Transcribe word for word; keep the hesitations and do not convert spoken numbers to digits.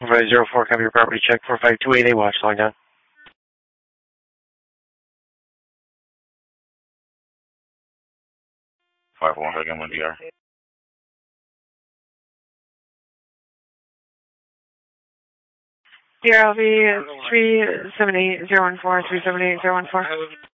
five zero four, copy your property check. four five two eight, A watch, line down. five one, again, one D R. D R L V three seven eight zero one four, three seven eight zero one four.